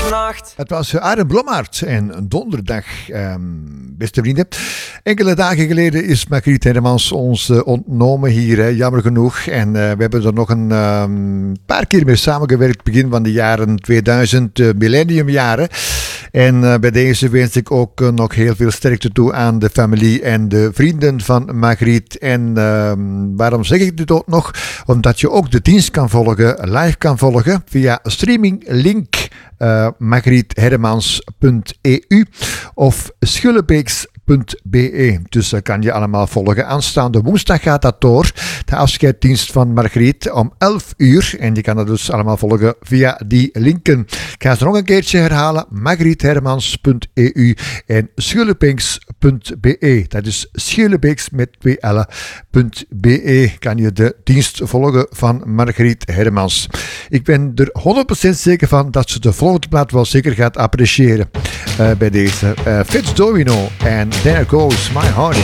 nacht. Het was Arend Blommaert en donderdag, beste vrienden. Enkele dagen geleden is Margriet Hermans ons ontnomen hier, hè, jammer genoeg. En we hebben er nog een paar keer mee samengewerkt, begin van de jaren 2000, millenniumjaren. En bij deze wens ik ook nog heel veel sterkte toe aan de familie en de vrienden van Margriet. En waarom zeg ik dit ook nog? Omdat je ook de dienst kan volgen, live kan volgen via streaminglink margriethermans.eu of schullebeeks.be. Dus dat kan je allemaal volgen. Aanstaande woensdag gaat dat door. De afscheidsdienst van Margriet om 11 uur. En je kan dat dus allemaal volgen via die linken. Ik ga ze nog een keertje herhalen. margriethermans.eu en schullebeeks.be. Dat is schullebeeks met 2 L'E.be. Kan je de dienst volgen van Margriet Hermans. Ik ben er 100% zeker van dat ze de volgende plaat wel zeker gaat appreciëren bij deze. Fitz Domino en There Goes My Heart.